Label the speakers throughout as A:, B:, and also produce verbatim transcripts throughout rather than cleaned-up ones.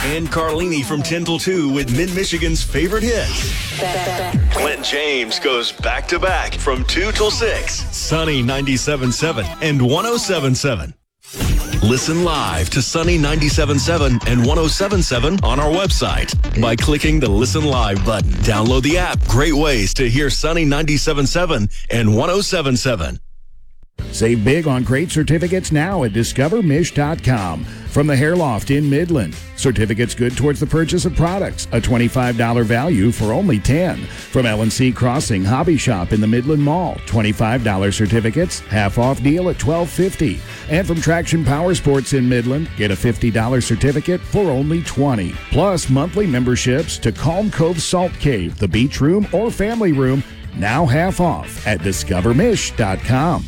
A: And Carlini from ten till two with Mid-Michigan's favorite hits. Clint James goes back-to-back from two till six. Sunny ninety-seven point seven and one oh seven point seven. Listen live to Sunny ninety-seven point seven and one oh seven point seven on our website by clicking the Listen Live button. Download the app. Great ways to hear Sunny ninety-seven point seven and one oh seven point seven.
B: Save big on great certificates now at discover mish dot com. From the Hair Loft in Midland. Certificates good towards the purchase of products. A twenty-five dollars value for only ten dollars. From L and C Crossing Hobby Shop in the Midland Mall. twenty-five dollars certificates. Half off deal at twelve fifty. And from Traction Power Sports in Midland. Get a fifty dollars certificate for only twenty dollars. Plus monthly memberships to Calm Cove Salt Cave, the Beach Room, or Family Room. Now half off at discover mish dot com.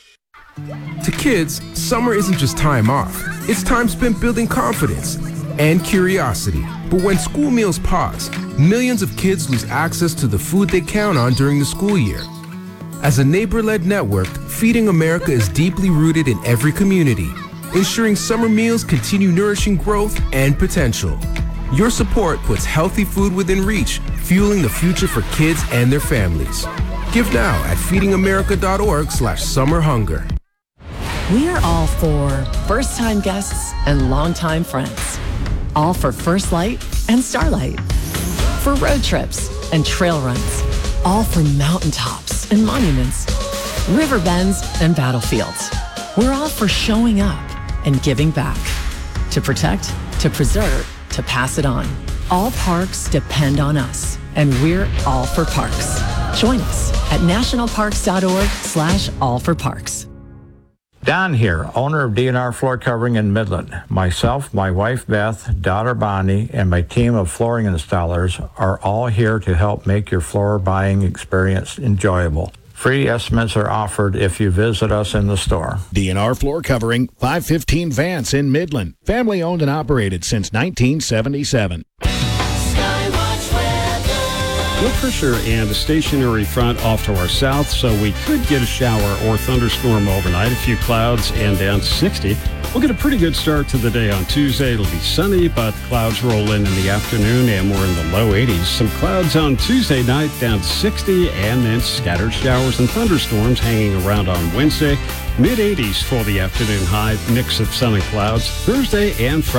C: To kids, summer isn't just time off. It's time spent building confidence and curiosity. But when school meals pause, millions of kids lose access to the food they count on during the school year. As a neighbor-led network, Feeding America is deeply rooted in every community, ensuring summer meals continue nourishing growth and potential. Your support puts healthy food within reach, fueling the future for kids and their families. Give now at feeding america dot org slash summer hunger.
D: We are all for first-time guests and longtime friends. All for First Light and Starlight. For road trips and trail runs. All for mountaintops and monuments. River bends and battlefields. We're all for showing up and giving back. To protect, to preserve, to pass it on. All parks depend on us, and we're all for parks. Join us at national parks dot org slash all for parks.
E: Don here, owner of D and R Floor Covering in Midland. Myself, my wife Beth, daughter Bonnie, and my team of flooring installers are all here to help make your floor buying experience enjoyable. Free estimates are offered if you visit us in the store.
B: D and R Floor Covering, five fifteen Vance in Midland. Family owned and operated since nineteen seventy-seven.
F: No pressure and a stationary front off to our south, so we could get a shower or thunderstorm overnight. A few clouds and down sixty. We'll get a pretty good start to the day on Tuesday. It'll be sunny, but clouds roll in in the afternoon, and we're in the low eighties. Some clouds on Tuesday night, down sixty, and then scattered showers and thunderstorms hanging around on Wednesday. mid eighties for the afternoon high, mix of sun and clouds. Thursday and Friday.